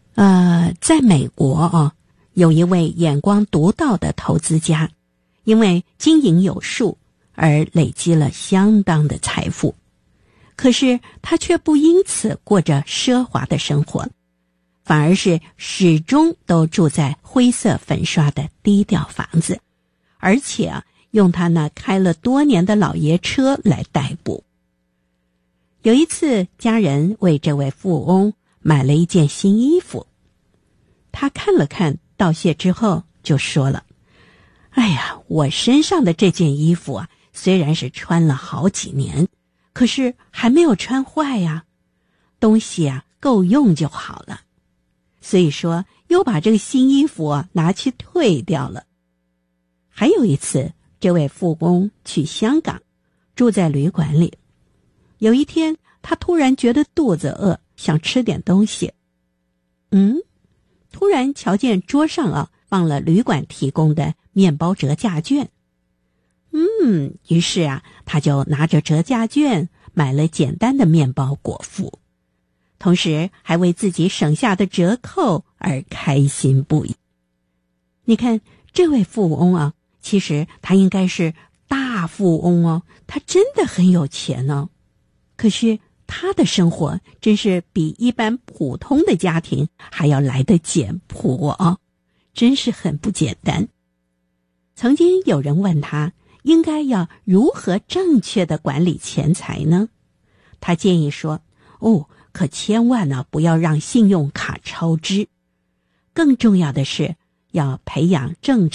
在美国有一位眼光独到的投资家，因为经营有术而累积了相当的财富，可是他却不因此过着奢华的生活，反而是始终都住在灰色粉刷的低调房子，而且用他那开了多年的老爷车来代步。有一次，家人为这位富翁买了一件新衣服，他看了看，道谢之后就说了：哎呀，我身上的这件衣服虽然是穿了好几年，可是还没有穿坏呀，东西够用就好了。所以说，又把这个新衣服拿去退掉了。还有一次，这位富翁去香港，住在旅馆里。有一天，他突然觉得肚子饿，想吃点东西。突然瞧见桌上放了旅馆提供的面包折价券。于是他就拿着折价券买了简单的面包果腹，同时还为自己省下的折扣而开心不已。你看，这位富翁其实他应该是大富翁他真的很有钱可是他的生活真是比一般普通的家庭还要来得简朴真是很不简单。曾经有人问他应该要如何正确的管理钱财呢？他建议说，可千万不要让信用卡超支，更重要的是要培养正